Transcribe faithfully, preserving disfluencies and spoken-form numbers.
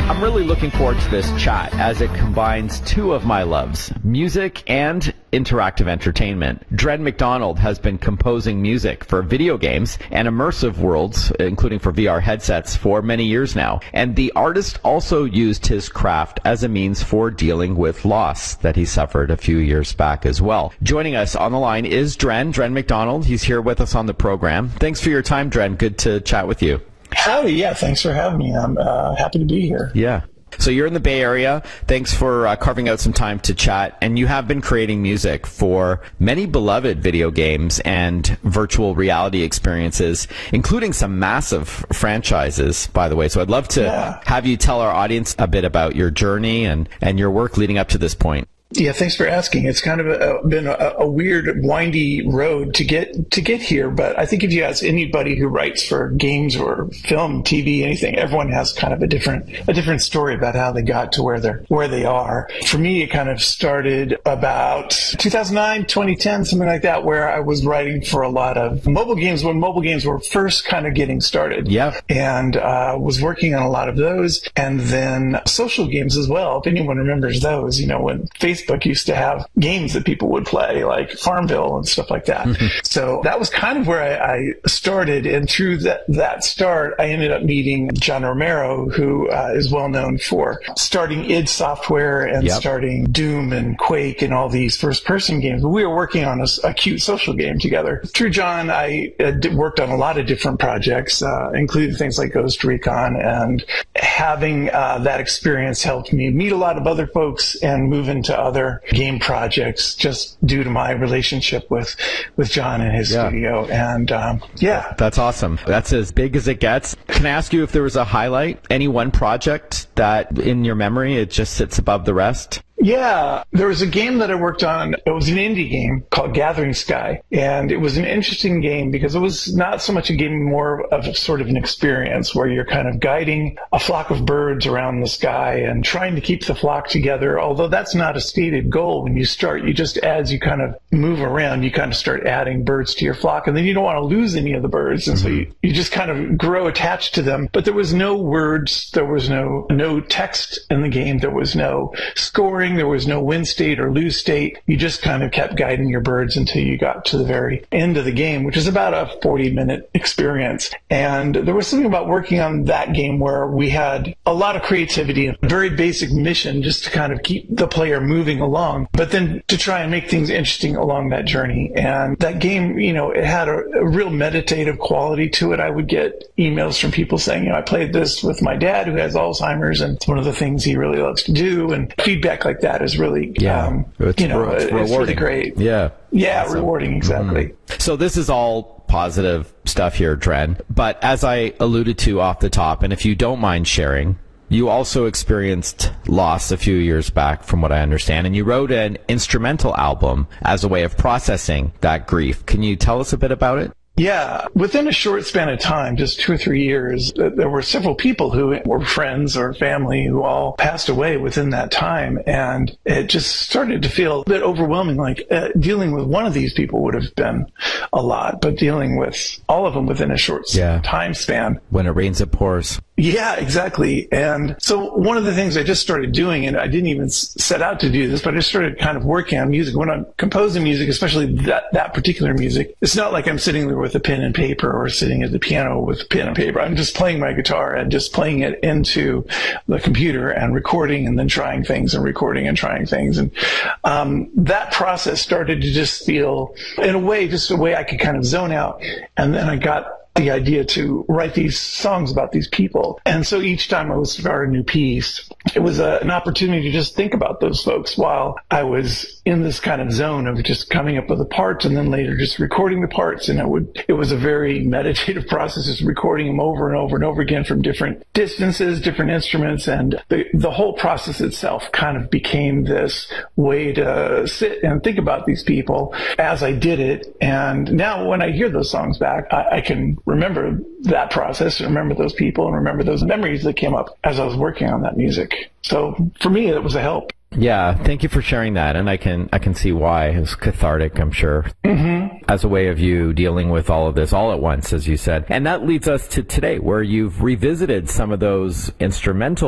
I'm really looking forward to this chat as it combines two of my loves, music and interactive entertainment. Dren McDonald has been composing music for video games and immersive worlds, including for V R headsets, for many years now. And the artist also used his craft as a means for dealing with loss that he suffered a few years back as well. Joining us on the line is Dren, Dren McDonald. He's here with us on the program. Thanks for your time, Dren. Good to chat with you. Howdy, yeah, thanks for having me. I'm uh, happy to be here. Yeah. So you're in the Bay Area. Thanks for uh, carving out some time to chat. And you have been creating music for many beloved video games and virtual reality experiences, including some massive franchises, by the way. So I'd love to yeah. have you tell our audience a bit about your journey and, and your work leading up to this point. Yeah, thanks for asking. It's kind of a, been a, a weird, windy road to get to get here, but I think if you ask anybody who writes for games or film, T V, anything, everyone has kind of a different a different story about how they got to where they're where they are. For me, it kind of started about two thousand nine, twenty ten, something like that, where I was writing for a lot of mobile games when mobile games were first kind of getting started. Yeah, and uh, was working on a lot of those, and then social games as well. If anyone remembers those, you know, when Facebook Facebook used to have games that people would play, like Farmville and stuff like that. Mm-hmm. So that was kind of where I, I started. And through that, that start, I ended up meeting John Romero, who uh, is well known for starting id Software and yep. starting Doom and Quake and all these first-person games. But we were working on a, a cute social game together. Through John, I uh, did, worked on a lot of different projects, uh, including things like Ghost Recon. And having uh, that experience helped me meet a lot of other folks and move into other game projects just due to my relationship with, with John and his yeah. studio. And um, yeah. That's awesome. That's as big as it gets. Can I ask you if there was a highlight, any one project that in your memory it just sits above the rest? Yeah, there was a game that I worked on. It was an indie game called Gathering Sky, and it was an interesting game because it was not so much a game, more of sort of an experience where you're kind of guiding a flock of birds around the sky and trying to keep the flock together, although that's not a stated goal when you start. You just, as you kind of move around, you kind of start adding birds to your flock, and then you don't want to lose any of the birds, and mm-hmm. so you, you just kind of grow attached to them. But there was no words, there was no, no text in the game, there was no scoring, there was no win state or lose state. You just kind of kept guiding your birds until you got to the very end of the game, which is about a forty minute experience. And there was something about working on that game where we had a lot of creativity, a very basic mission just to kind of keep the player moving along, but then to try and make things interesting along that journey. And that game, you know, it had a, a real meditative quality to it. I would get emails from people saying, you know, I played this with my dad who has Alzheimer's, and it's one of the things he really loves to do. And feedback like that is really, yeah, um, it's, you know, it's, it's really great. Yeah. Yeah, awesome. Rewarding, exactly. Mm-hmm. So this is all positive stuff here, Dren. But as I alluded to off the top, and if you don't mind sharing, you also experienced loss a few years back, from what I understand, and you wrote an instrumental album as a way of processing that grief. Can you tell us a bit about it? Yeah, within a short span of time, just two or three years, there were several people who were friends or family who all passed away within that time. And it just started to feel a bit overwhelming. Like uh, dealing with one of these people would have been a lot, but dealing with all of them within a short yeah. time span. When it rains, it pours. Yeah, exactly. And so one of the things I just started doing, and I didn't even set out to do this, but I just started kind of working on music. When I'm composing music, especially that, that particular music, it's not like I'm sitting there with a pen and paper or sitting at the piano with pen and paper. I'm just playing my guitar and just playing it into the computer and recording and then trying things and recording and trying things. And um, that process started to just feel, in a way, just a way I could kind of zone out. And then I got the idea to write these songs about these people. And so each time I would start a new piece, it was a, an opportunity to just think about those folks while I was in this kind of zone of just coming up with the parts and then later just recording the parts. And it would, it was a very meditative process, just recording them over and over and over again from different distances, different instruments. And the, the whole process itself kind of became this way to sit and think about these people as I did it. And now when I hear those songs back, I, I can remember that process and remember those people and remember those memories that came up as I was working on that music. So for me, it was a help. Yeah, thank you for sharing that, and I can I can see why. It was cathartic, I'm sure, mm-hmm. as a way of you dealing with all of this all at once, as you said. And that leads us to today, where you've revisited some of those instrumental